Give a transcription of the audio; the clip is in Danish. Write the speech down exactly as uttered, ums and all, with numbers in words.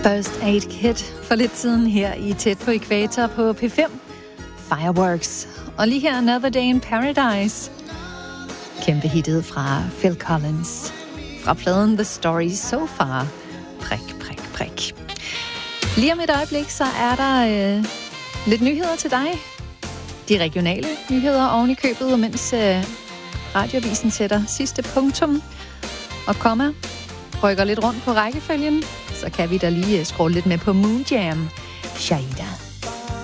First Aid Kit for lidt siden her i Tæt på Ækvator på P fem. Fireworks. Og lige her Another Day in Paradise. Kæmpe hittet fra Phil Collins. Fra pladen The Story So Far. Prik, prik, prik. Lige om et øjeblik, så er der øh, lidt nyheder til dig. De regionale nyheder oven i købet, og mens øh, Radioavisen sætter sidste punktum og komma, rykker lidt rundt på rækkefølgen, så kan vi da lige scrolle lidt med på Moonjam. Shaida.